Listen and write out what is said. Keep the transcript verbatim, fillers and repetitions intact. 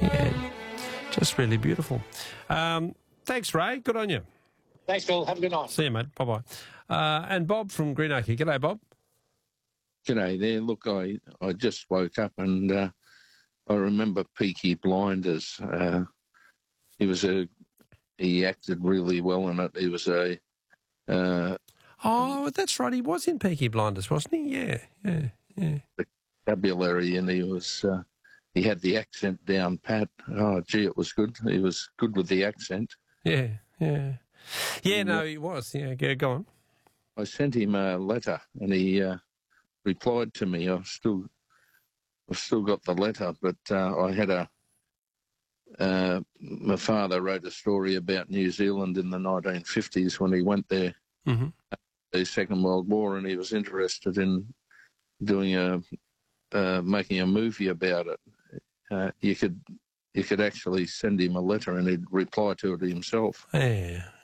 Yeah, just really beautiful. Um, thanks, Ray. Good on you. Thanks, Phil. Have a good night. See you, mate. Bye-bye. Uh, and Bob from Greenacre. G'day, Bob. G'day there. Look, I, I just woke up and uh, I remember Peaky Blinders. Uh, he was a he acted really well in it. He was a uh, oh, that's right. He was in Peaky Blinders, wasn't he? Yeah, yeah, yeah. vocabulary, and he was uh, he had the accent down pat. Oh, gee, it was good. He was good with the accent. Yeah, yeah, yeah. No, he was. Yeah, go, go on. I sent him a letter, and he uh, replied to me. I've still, I've still got the letter, but uh, I had a. Uh, my father wrote a story about New Zealand in the nineteen fifties when he went there, mm-hmm. the Second World War, and he was interested in doing a, uh, making a movie about it. Uh, you could, you could actually send him a letter, and he'd reply to it himself. Yeah,